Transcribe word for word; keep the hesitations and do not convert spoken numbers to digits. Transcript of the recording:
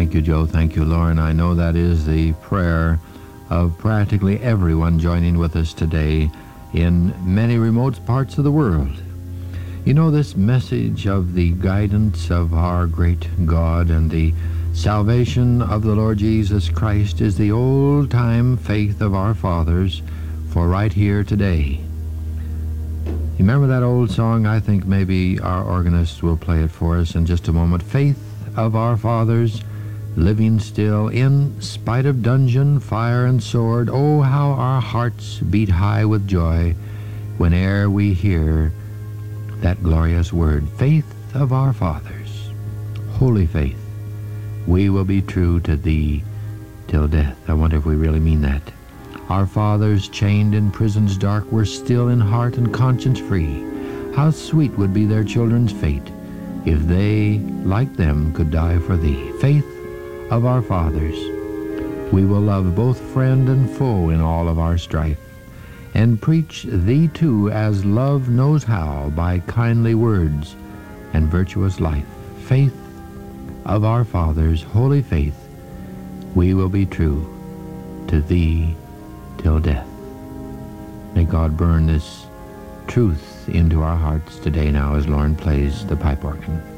Thank you, Joe. Thank you, Lauren. I know that is the prayer of practically everyone joining with us today in many remote parts of the world. You know, this message of the guidance of our great God and the salvation of the Lord Jesus Christ is the old-time faith of our fathers for right here today. You remember that old song? I think maybe our organist will play it for us in just a moment. Faith of our fathers, living still in spite of dungeon, fire, and sword. Oh, how our hearts beat high with joy whene'er we hear that glorious word. Faith of our fathers, holy faith, we will be true to thee till death. I wonder if we really mean that. Our fathers, chained in prisons dark, were still in heart and conscience free. How sweet would be their children's fate if they, like them, could die for thee. Faith of our fathers, we will love both friend and foe in all of our strife, and preach thee too as love knows how, by kindly words and virtuous life. Faith of our fathers, holy faith, we will be true to thee till death. May God burn this truth into our hearts today now as Lauren plays the pipe organ.